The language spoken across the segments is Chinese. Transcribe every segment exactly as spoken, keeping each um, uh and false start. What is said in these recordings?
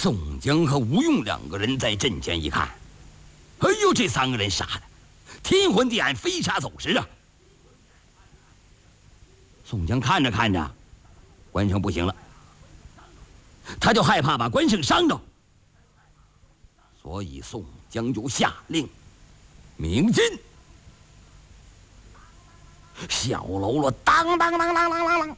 宋江和吴用两个人在阵前一看，哎呦，这三个人杀的天昏地暗，飞沙走石啊！宋江看着看着，关胜不行了，他就害怕把关胜伤着，所以宋江就下令鸣金，小喽啰当当当当当当当，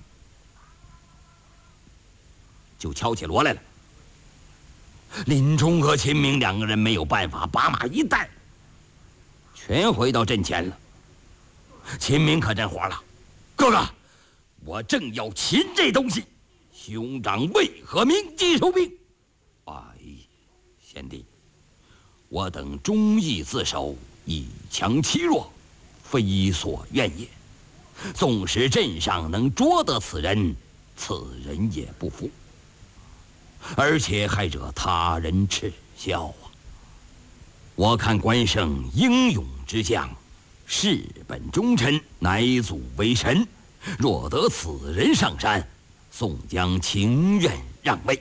就敲起锣来了。林冲和秦明两个人没有办法，把马一带，全回到阵前了。秦明可真火了，哥哥，我正要擒这东西，兄长为何鸣金收兵？哎，贤弟，我等忠义自守，以强欺弱，非所愿也。纵使阵上能捉得此人，此人也不服，而且还惹他人耻笑啊！我看关胜英勇之将，事本忠臣，乃祖为神。若得此人上山，宋江情愿让位。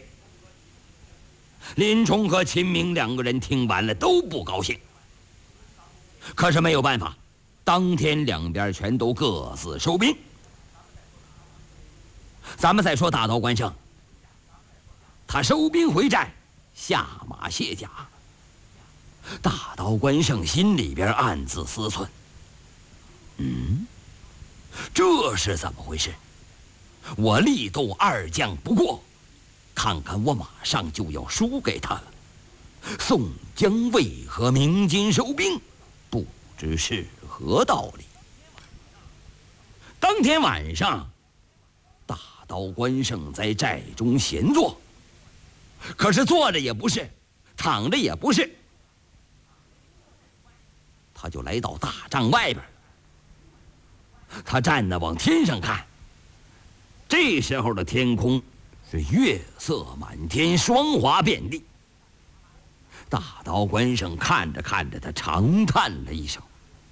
林冲和秦明两个人听完了都不高兴，可是没有办法，当天两边全都各自收兵。咱们再说大刀关胜，他收兵回寨，下马卸甲。大刀关胜心里边暗自思忖：嗯，这是怎么回事？我力斗二将不过，看看我马上就要输给他了。宋江为何鸣金收兵？不知是何道理。当天晚上，大刀关胜在寨中闲坐，可是坐着也不是，躺着也不是，他就来到大帐外边。他站着往天上看，这时候的天空是月色满天，霜华遍地。大刀关胜看着看着，他长叹了一声。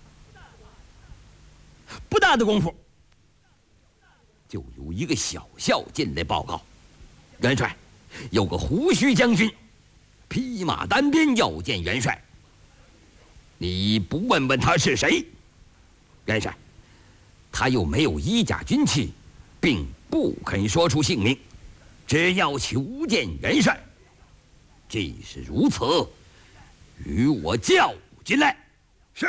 不大的功夫，就有一个小校进来报告：元帅，有个胡须将军披马单鞭要见元帅，你不问问他是谁？元帅，他又没有衣甲军器，并不肯说出姓名，只要求见元帅。既是如此，与我叫进来。是。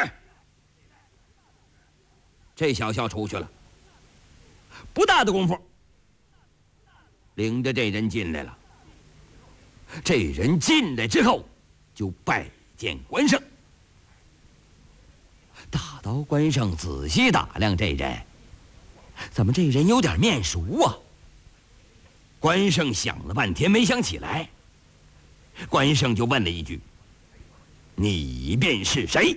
这小校出去了，不大的功夫，领着这人进来了。这人进来之后，就拜见关胜。大刀关胜仔细打量这人，怎么这人有点面熟啊？关胜想了半天没想起来，关胜就问了一句：“你便是谁？”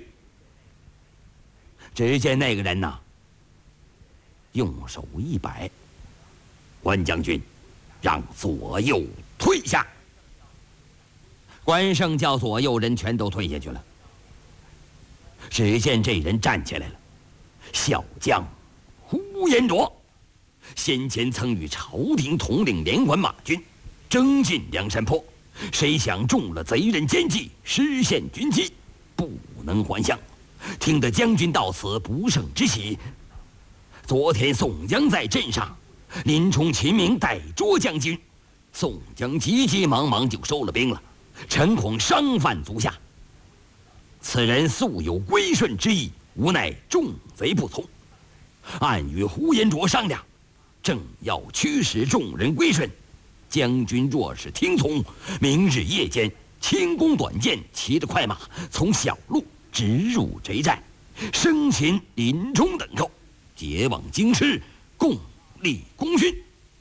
只见那个人呐，用手一摆：“关将军，让左右退下。”关胜叫左右人全都退下去了。只见这人站起来了，小将呼延灼，先前曾与朝廷统领连环马军，征进梁山坡，谁想中了贼人奸计，失陷军机，不能还乡。听得将军到此，不胜之喜。昨天宋江在阵上，林冲、秦明逮捉将军，宋江急急忙忙就收了兵了，臣恐伤犯足下。此人素有归顺之意，无奈众贼不从，暗与呼延灼商量，正要驱使众人归顺。将军若是听从，明日夜间轻弓短箭，骑着快马，从小路直入贼寨，生擒林冲等寇，结往京师，共立功勋。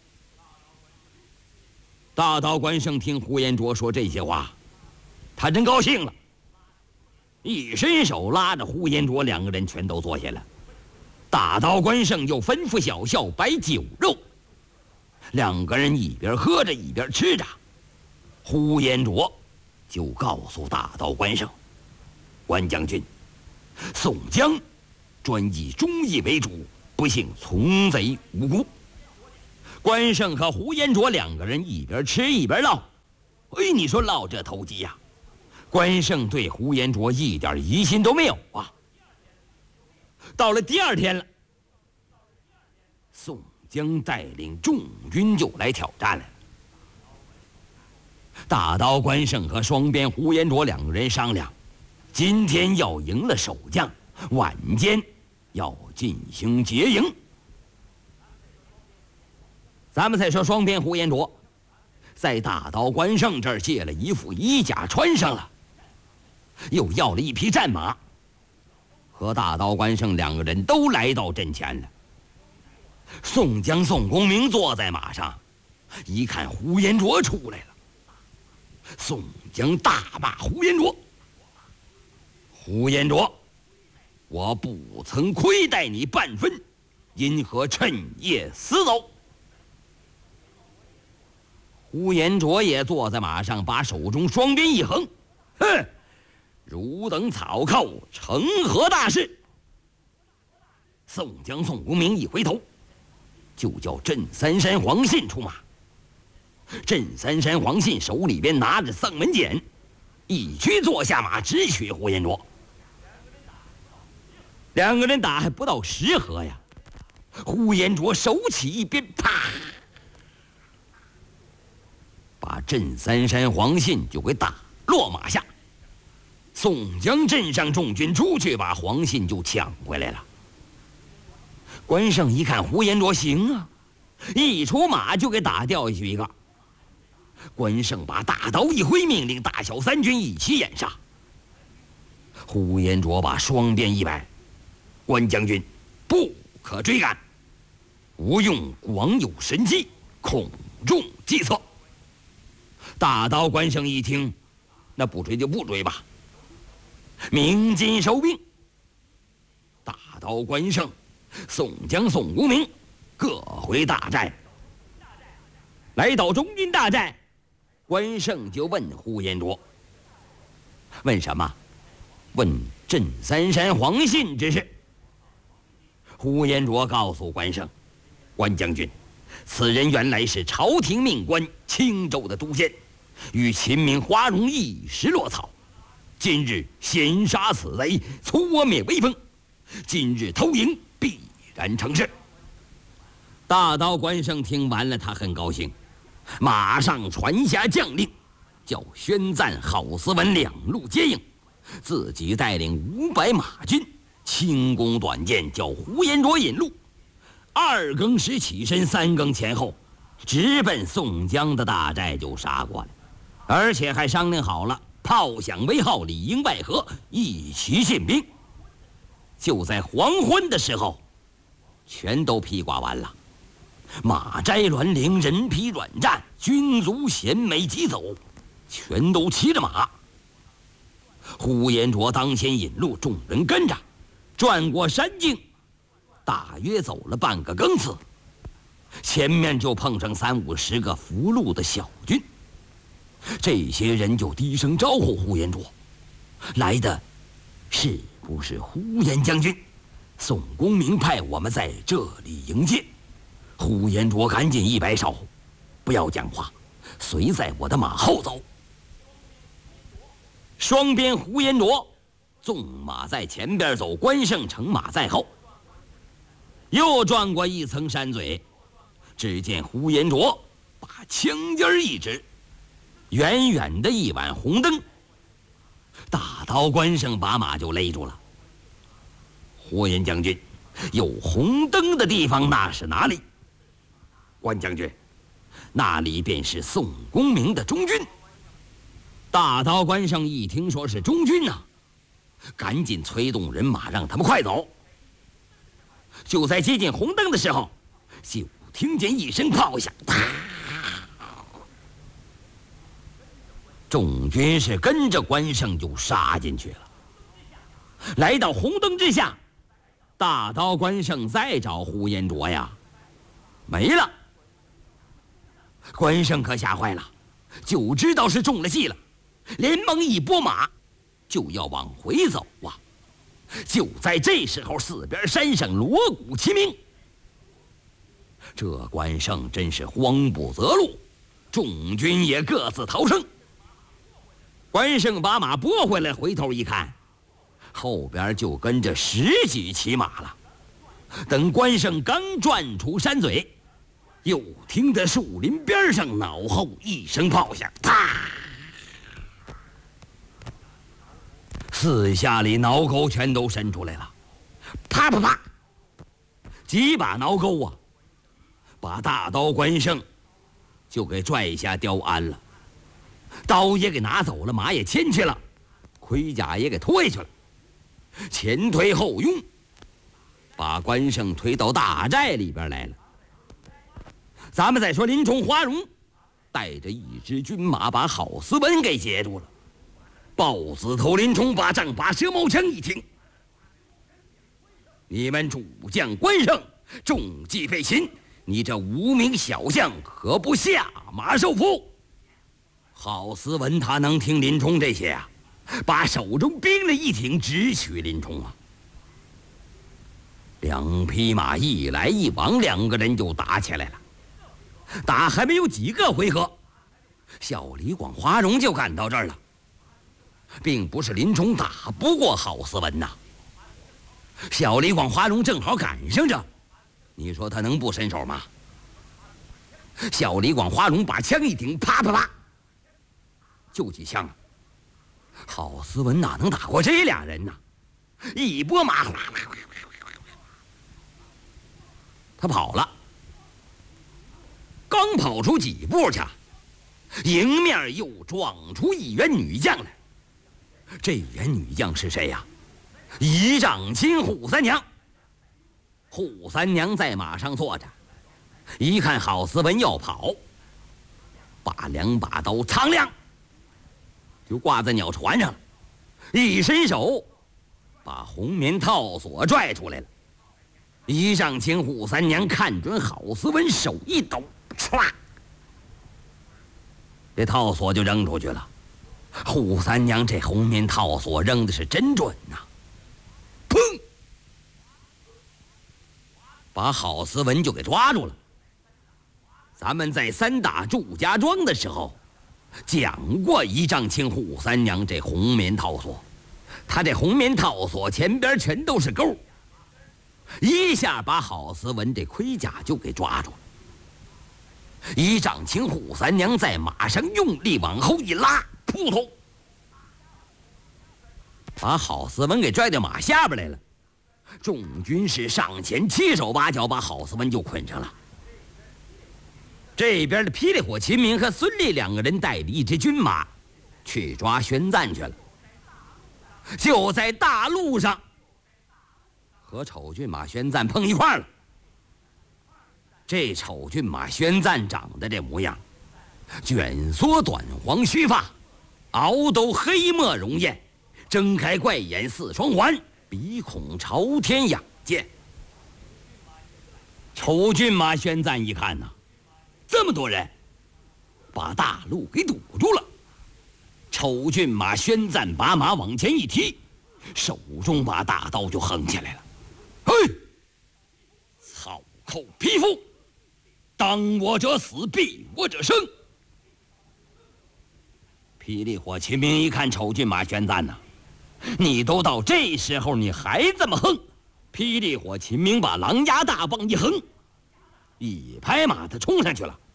大刀关胜听呼延灼说这些话，他真高兴了，一伸手拉着呼延灼，两个人全都坐下了。大刀关胜又吩咐小校摆酒肉，两个人一边喝着一边吃着。呼延灼就告诉大刀关胜：“关将军，宋江专以忠义为主，不幸从贼无辜。”关胜和呼延灼两个人一边吃一边唠：“ 哎，你说落这头鸡呀、啊，关胜对呼延灼一点疑心都没有啊。到了第二天了，宋江带领众军就来挑战了。大刀关胜和双鞭呼延灼两个人商量，今天要赢了守将，晚间要进行结营。咱们再说双鞭呼延灼，在大刀关胜这儿借了一副衣甲穿上了，又要了一匹战马，和大刀关胜两个人都来到阵前了。宋江、宋公明坐在马上，一看呼延灼出来了。宋江大骂呼延灼：“呼延灼，我不曾亏待你半分，因何趁夜私走？”呼延灼也坐在马上，把手中双鞭一横：“哼，汝等草寇，成何大事？”宋江、宋公明一回头，就叫镇三山黄信出马。镇三山黄信手里边拿着丧门锏，一驱坐下马，直取呼延灼。两个人打还不到十合呀，呼延灼手起一鞭，啪，把镇三山黄信就给打落马下。宋江镇上众军出去，把黄信就抢回来了。关胜一看呼延灼行啊，一出马就给打掉下去一个。关胜把大刀一挥，命令大小三军一起掩杀。呼延灼把双鞭一摆：“关将军，不可追赶，吾用广有神机，恐中计策。”大刀关胜一听，那不追就不追吧，鸣金收兵。大刀关胜、宋江、宋公明各回大寨。来到中军大寨，关胜就问呼延灼：“问什么？”“问镇三山黄信之事。”呼延灼告诉关胜：“关将军，此人原来是朝廷命官，青州的都监，与秦明、花荣一时落草。今日先杀此贼，挫灭威风。今日偷营，必然成事。”大刀关胜听完了，他很高兴，马上传下将令，叫宣赞、郝思文两路接应，自己带领五百马军，轻弓短箭，叫呼延灼引路。二更时起身，三更前后，直奔宋江的大寨就杀过来，而且还商量好了，炮响为号，里应外合，一起进兵。就在黄昏的时候，全都披挂完了。马摘銮铃，人披软战，军卒衔枚疾走，全都骑着马。呼延灼当先引路，众人跟着，转过山径，大约走了半个更次，前面就碰上三五十个俘虏的小军。这些人就低声招呼呼延灼：“来的是不是呼延将军？宋公明派我们在这里迎接。”呼延灼赶紧一摆手：“不要讲话，随在我的马后走。”双鞭呼延灼纵马在前边走，关胜乘马在后。又转过一层山嘴，只见呼延灼把枪尖一指，远远的一碗红灯。大刀关胜把马就勒住了。“呼延将军，有红灯的地方那是哪里？”“关将军，那里便是宋公明的中军。”大刀关胜一听说是中军啊，赶紧催动人马，让他们快走。就在接近红灯的时候，就听见一声炮响，啪！众军是跟着关胜就杀进去了。来到红灯之下，大刀关胜再找呼延灼呀，没了。关胜可吓坏了，就知道是中了计了，连忙一拨马，就要往回走啊。就在这时候，四边山上锣鼓齐鸣。这关胜真是慌不择路，众军也各自逃生， 关胜把马拨回来，回头一看，后边就跟着十几骑马了。等关胜刚转出山嘴，又听得树林边上脑后一声炮响，啪！四下里挠钩全都伸出来了，啪啪啪，几把挠钩啊，把大刀关胜就给拽下雕鞍了，刀也给拿走了，马也牵去了，盔甲也给脱下去了，前推后拥，把关胜推到大寨里边来了。咱们再说林冲、花荣带着一支军马把郝思文给截住了。豹子头林冲把丈八蛇矛枪一挺，你们主将关胜中计被擒，你这无名小将可不下马受缚？郝思文他能听林冲这些啊，把手中兵刃一挺，直取林冲啊。两匹马一来一往，两个人就打起来了。打还没有几个回合，小李广、花荣就赶到这儿了。并不是林冲打不过郝思文呐，小李广、花荣正好赶上着，你说他能不伸手吗？小李广、花荣把枪一顶，啪啪啪，就几枪。郝思文哪能打过这俩人呢？一拨马，他跑了。刚跑出几步去，迎面又撞出一员女将来。这员女将是谁呀？仪仗亲扈三娘。扈三娘在马上坐着，一看郝思文要跑，把两把刀苍亮就挂在鸟船上了，一伸手把红棉套索拽出来了。仪仗亲扈三娘看准郝思文，手一抖，唰，这套索就扔出去了。扈三娘这红棉套索扔的是真准呐、啊！砰！把郝思文就给抓住了。咱们在三打祝家庄的时候讲过仪仗亲扈三娘这红棉套索，他这红棉套索前边全都是钩，一下把郝思文这盔甲就给抓住了。仪仗亲扈三娘在马上用力往后一拉，扑通，把郝思文给拽到马下边来了。众军士上前七手八脚把郝思文就捆上了。这边的霹雳火秦明和孙立两个人带着一支军马去抓宣赞去了。就在大路上和丑骏马宣赞碰一块了。这丑骏马宣赞长得这模样，卷缩短黄须发，熬斗黑墨容颜，睁开怪眼似双环，鼻孔朝天仰见。丑骏马宣赞一看呐、啊，这么多人把大路给堵住了。丑骏马宣赞把马往前一踢，手中把大刀就横起来了。嘿，草寇匹夫，当我者死，毙我者生。霹雳火秦明一看丑骏马宣赞呐，你都到这时候你还这么横！霹雳火秦明把狼牙大棒一横，一拍马他冲上去了。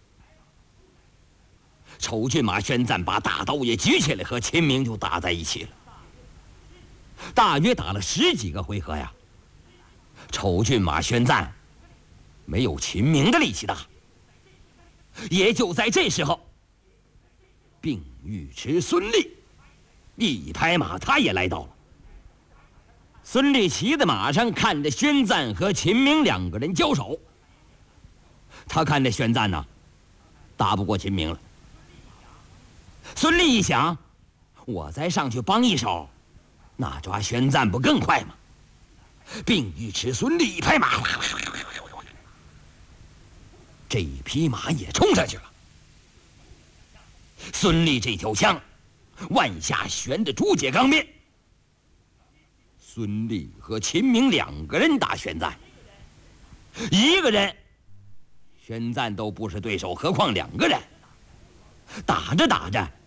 丑骏马宣赞把大刀也举起来，和秦明就打在一起了。大约打了十几个回合呀，丑骏马宣赞没有秦明的力气大。也就在这时候，并尉迟孙立一拍马，他也来到了。孙立骑在马上，看着宣赞和秦明两个人交手。他看着宣赞呢，打不过秦明了。孙立一想，我再上去帮一手，那抓宣赞不更快吗？并尉迟孙立一拍马，这一匹马也冲上去了。孙立这条枪腕下悬着竹节钢鞭，孙立和秦明两个人打宣赞，一个人宣赞都不是对手，何况两个人。打着打着，